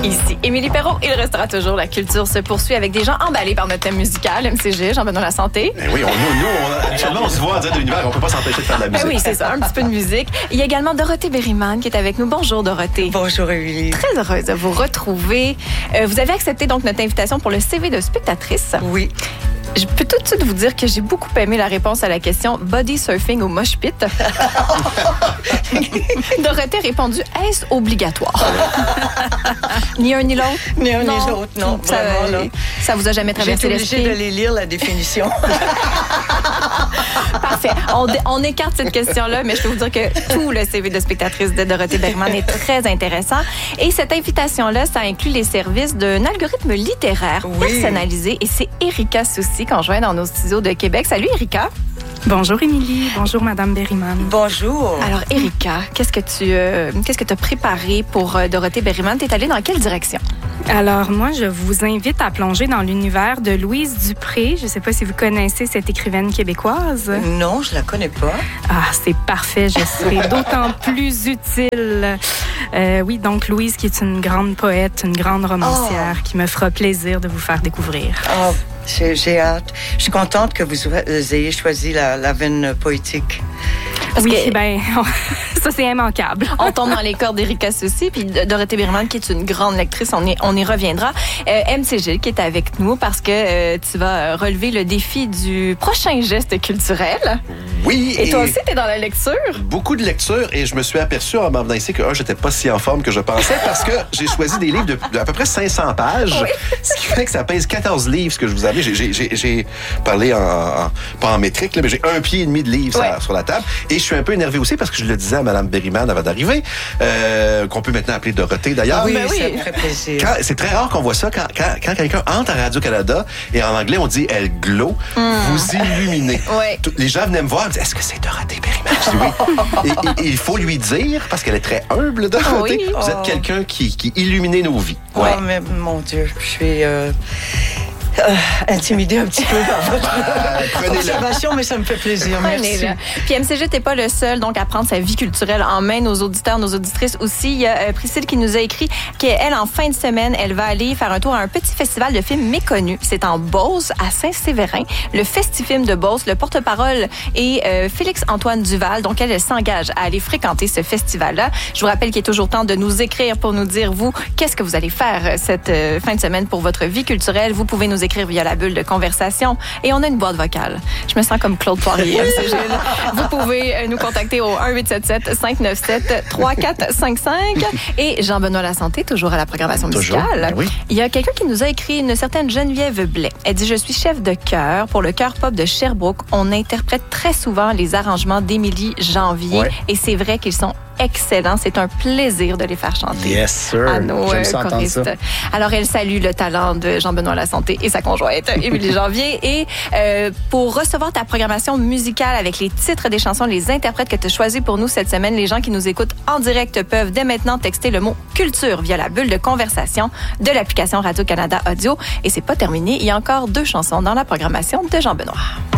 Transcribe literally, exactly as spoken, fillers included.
Ici Émilie Perrault, il restera toujours. La culture se poursuit avec des gens emballés par notre thème musical, M C G, Jean-Benoît Lasanté. Ben oui, on, nous, nous on, habituellement, on se voit en direct de l'univers, on peut pas s'empêcher de faire de la musique. Ben oui, c'est ça, un petit peu de musique. Il y a également Dorothée Berryman qui est avec nous. Bonjour Dorothée. Bonjour Émilie. Très heureuse de vous retrouver. Euh, vous avez accepté donc notre invitation pour le C V de spectatrice. Oui. Je peux tout de suite vous dire que j'ai beaucoup aimé la réponse à la question body surfing ou mosh pit. Dorothée a répondu, est-ce obligatoire? Ni un ni l'autre? Ni un non. ni l'autre, non. Ça, vraiment, non. Ça vous a jamais traversé l'esprit? J'ai été obligée de les lire, la définition. Parfait. On, on écarte cette question-là, mais je peux vous dire que tout le C V de spectatrice de Dorothée Berryman est très intéressant. Et cette invitation-là, ça inclut les services d'un algorithme littéraire oui. personnalisé. Et c'est Erika Soucy qu'on joint dans nos studios de Québec. Salut Erika. Bonjour Émilie, bonjour Madame Berryman. Bonjour. Alors Erika, qu'est-ce que tu euh, qu'est-ce que tu as préparé pour euh, Dorothée Berryman? Tu es allée dans quelle direction? Alors moi, je vous invite à plonger dans l'univers de Louise Dupré. Je ne sais pas si vous connaissez cette écrivaine québécoise. Non, je la connais pas. Ah, c'est parfait, je serai d'autant plus utile. Euh, oui, donc Louise qui est une grande poète, une grande romancière, oh. qui me fera plaisir de vous faire découvrir. Oh. J'ai, j'ai hâte. Je suis contente que vous ayez choisi la, la veine poétique. Parce oui, que, ben, on, ça, c'est immanquable. On tombe dans les cordes d'Erika Soucy, puis Dorothée Berryman, qui est une grande lectrice, on y, on y reviendra. Euh, M C G, qui est avec nous, parce que euh, tu vas relever le défi du prochain geste culturel. Oui. Et, et toi aussi, tu es dans la lecture. Beaucoup de lecture, et je me suis aperçu en m'en venant ici que, un, j'étais pas si en forme que je pensais, parce que j'ai choisi des livres de, de à peu près cinq cents pages, oui. ce qui fait que ça pèse quatorze livres, ce que je vous avais. J'ai, j'ai, j'ai, j'ai parlé en, en, pas en métrique, là, mais j'ai un pied et demi de livres ouais. sur, sur la table. Et je suis un peu énervé aussi parce que je le disais à Mme Berryman avant d'arriver, euh, qu'on peut maintenant appeler Dorothée d'ailleurs. Ah oui, mais oui, ça oui. me ferait plaisir. Quand, c'est très rare qu'on voit ça quand, quand, quand quelqu'un entre à Radio-Canada et en anglais on dit elle glow, mm. vous illuminez. Ouais. Les gens venaient me voir et me disaient est-ce que c'est Dorothée Berryman? Je dis oui. et, et, et il faut lui dire, parce qu'elle est très humble, Dorothée, oui. vous êtes oh. quelqu'un qui, qui illuminait nos vies. Ouais. Oh, mais mon Dieu, je suis. Euh... Euh, intimidée un petit peu par votre ah, observation, mais ça me fait plaisir. Merci. Puis M C G, t'es pas le seul donc à prendre sa vie culturelle en main. Nos auditeurs, nos auditrices aussi. Il y a euh, Priscille qui nous a écrit qu'elle, en fin de semaine, elle va aller faire un tour à un petit festival de films méconnus. C'est en Beauce, à Saint-Séverin. Le Festifilm de Beauce, le porte-parole est euh, Félix-Antoine Duval. Donc, elle, elle s'engage à aller fréquenter ce festival-là. Je vous rappelle qu'il est toujours temps de nous écrire pour nous dire, vous, qu'est-ce que vous allez faire cette euh, fin de semaine pour votre vie culturelle. Vous pouvez nous écrire via la bulle de conversation. Et on a une boîte vocale. Je me sens comme Claude Poirier, M C G. Vous pouvez nous contacter au un huit sept sept cinq neuf sept trois quatre cinq cinq. Et Jean-Benoît Lasanté, toujours à la programmation musicale. Toujours, ben oui. Il y a quelqu'un qui nous a écrit, une certaine Geneviève Blais. Elle dit, je suis chef de chœur pour le chœur pop de Sherbrooke. On interprète très souvent les arrangements d'Émilie Janvier. Ouais. Et c'est vrai qu'ils sont excellents. C'est un plaisir de les faire chanter. Yes, sir. À nos J'aime euh, ça entendre ça. Alors, elle salue le talent de Jean-Benoît Lasanté et sa conjointe, Émilie Janvier. Et euh, pour recevoir ta programmation musicale avec les titres des chansons, les interprètes que tu as choisis pour nous cette semaine, les gens qui nous écoutent en direct peuvent dès maintenant texter le mot culture via la bulle de conversation de l'application Radio-Canada Audio. Et c'est pas terminé. Il y a encore deux chansons dans la programmation de Jean-Benoît.